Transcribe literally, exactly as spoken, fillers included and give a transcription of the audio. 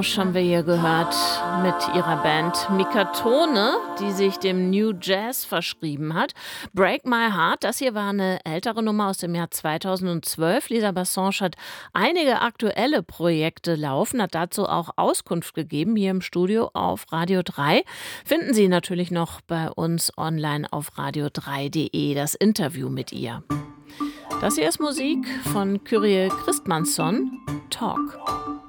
Haben wir hier gehört mit ihrer Band Mikatone, die sich dem New Jazz verschrieben hat. Break My Heart, das hier war eine ältere Nummer aus dem Jahr zweitausendzwölf. Lisa Bassange hat einige aktuelle Projekte laufen, hat dazu auch Auskunft gegeben hier im Studio auf Radio drei. Finden Sie natürlich noch bei uns online auf radio drei punkt de, das Interview mit ihr. Das hier ist Musik von Kyrie Christmanson, Talk.